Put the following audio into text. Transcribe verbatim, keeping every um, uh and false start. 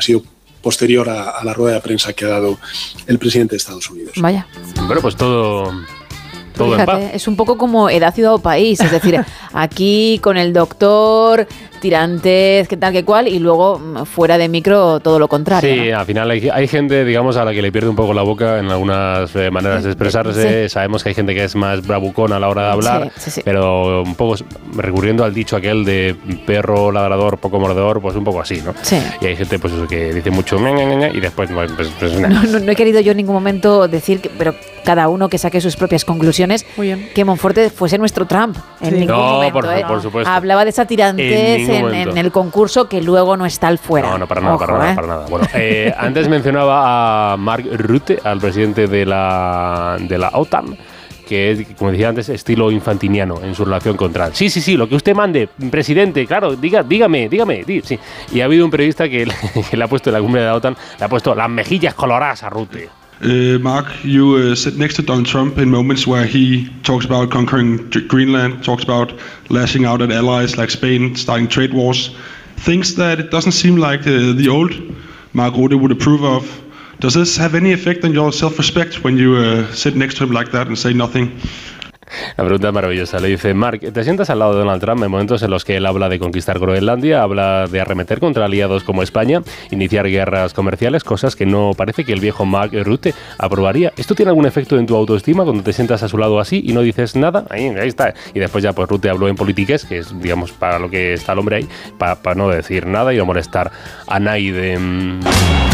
Ha sido posterior a, a la rueda de prensa que ha dado el presidente de Estados Unidos. Vaya. Bueno, pues todo... Todo Fíjate, en paz. es un poco como edad, ciudad o país, es decir, aquí con el doctor, tirantes, qué tal, qué cual, y luego fuera de micro todo lo contrario. Sí, ¿no? al final hay, hay gente, digamos, a la que le pierde un poco la boca en algunas eh, maneras de expresarse. Sí. Sabemos que hay gente que es más bravucona a la hora de hablar, Sí, sí, sí. pero un poco recurriendo al dicho aquel de perro ladrador, poco mordedor, pues un poco así, ¿no? Sí. Y hay gente pues eso, que dice mucho ña, ña, ña, ña, y después pues, pues, pues, nada. No, no, no he querido yo en ningún momento decir, que, pero cada uno que saque sus propias conclusiones, Muy bien. que Monforte fuese nuestro Trump. En Sí. ningún No, momento. por, ¿eh? por supuesto. Hablaba de esa tirantez En ningún en, momento. en el concurso que luego no está al fuera. No, no, para nada, Ojo, para nada, ¿eh? para nada. Bueno, eh, antes mencionaba a Mark Rutte, al presidente de la, de la OTAN, que es, como decía antes, estilo infantiniano en su relación con Trump. Sí, sí, sí, lo que usted mande, presidente, claro, diga, dígame, dígame. Dí, sí. Y ha habido un periodista que, que le ha puesto en la cumbre de la OTAN, le ha puesto las mejillas coloradas a Rutte. Uh, Mark, you uh, sit next to Donald Trump in moments where he talks about conquering G- Greenland, talks about lashing out at allies like Spain, starting trade wars, things that it doesn't seem like uh, the old Mark Rutte would approve of. Does this have any effect on your self-respect when you uh, sit next to him like that and say nothing? La pregunta es maravillosa. Le dice, Mark, ¿te sientas al lado de Donald Trump en momentos en los que él habla de conquistar Groenlandia, habla de arremeter contra aliados como España, iniciar guerras comerciales, cosas que no parece que el viejo Mark Rutte aprobaría? ¿Esto tiene algún efecto en tu autoestima cuando te sientas a su lado así y no dices nada? Ahí, ahí está. Y después ya pues Rutte habló en politiques, que es, digamos, para lo que está el hombre ahí, para, para no decir nada y no molestar a nadie.